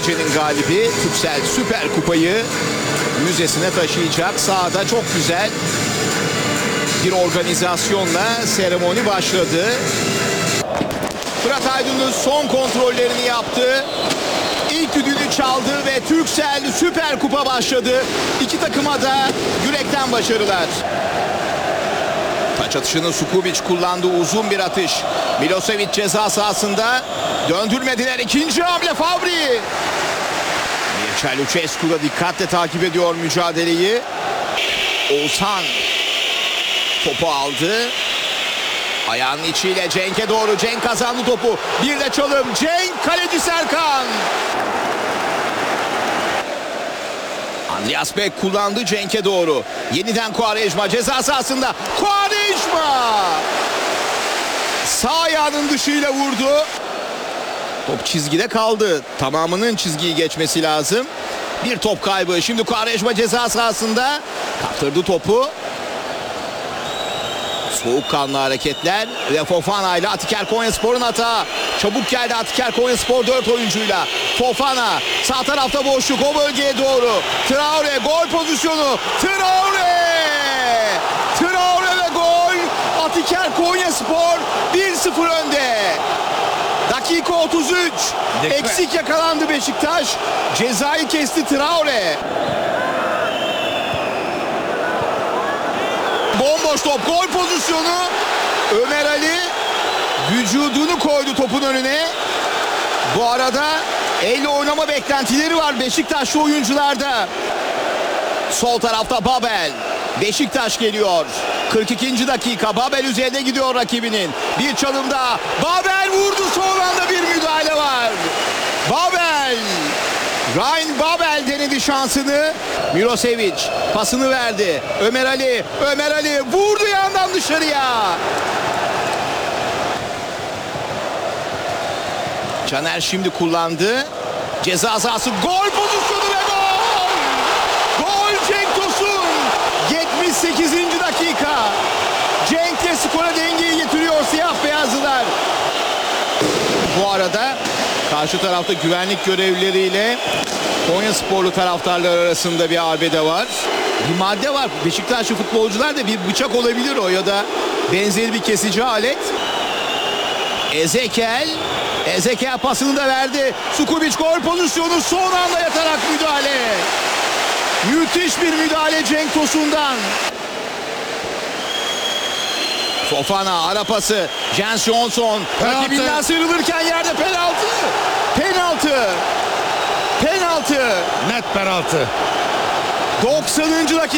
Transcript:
gecenin galibi Türksel Süper Kupayı müzesine taşıyacak. Sahada çok güzel bir organizasyonla seremoni başladı. Fırat Aydınus son kontrollerini yaptı. İlk düdüğünü çaldı ve Türksel Süper Kupa başladı. İki takıma da yürekten başarılar. Taç atışını Sukubic kullandı. Uzun bir atış. Milosevic ceza sahasında. Döndürmediler. İkinci hamle Fabri. Mircea Lucescu da dikkatle takip ediyor mücadeleyi. Oğuzhan topu aldı. Ayağının içiyle Cenk'e doğru. Cenk kazandı topu. Bir de çalım. Cenk, kaleci Serkan. Andreas Beck kullandı Cenk'e doğru. Yeniden Quaresma ceza sahasında. Quaresma! Sağ ayağının dışıyla vurdu. Top çizgide kaldı. Tamamının çizgiyi geçmesi lazım. Bir top kaybı. Şimdi Quaresma ceza sahasında. Kaptırdı topu. Soğukkanlı hareketler ve Fofana ile Atiker Konyaspor'un hata. Çabuk geldi Atiker Konyaspor 4 oyuncuyla. Fofana sağ tarafta boşluk, o bölgeye doğru. Traore gol pozisyonu. Traore ve gol. Atiker Konyaspor 1-0 önde. Dakika 33. Eksik yakalandı Beşiktaş. Cezayı kesti Traore. Bomboş top, gol pozisyonu. Ömer Ali vücudunu koydu topun önüne. Bu arada elle oynama beklentileri var Beşiktaşlı oyuncularda. Sol tarafta Babel. Beşiktaş geliyor. 42. dakika. Babel üzerine gidiyor rakibinin. Bir çalım daha. Babel vurdu, son anda bir müdahale var. Babel. Ryan Babel denedi şansını. Milosevic pasını verdi. Ömer Ali vurdu yandan dışarıya. Caner şimdi kullandı. Ceza sahası, gol pozisyonu ve gol! Gol Cenk Tosun. 78. dakika. Cenk'le skora dengeyi getiriyor siyah beyazlılar. Bu arada karşı tarafta güvenlik görevlileriyle Konyasporlu taraftarlar arasında bir arbede var. Bir madde var. Beşiktaşlı futbolcular da bir bıçak olabilir o ya da benzeri bir kesici alet. Ezekiel pasını da verdi. Sukubic gol pozisyonu, son anda yatarak müdahale. Müthiş bir müdahale Cenk Tosun'dan. Fofana ara pası. Jens Johnson rakibinden sıyrılırken yerde penaltı. Penaltı. Net penaltı. 90. dakika.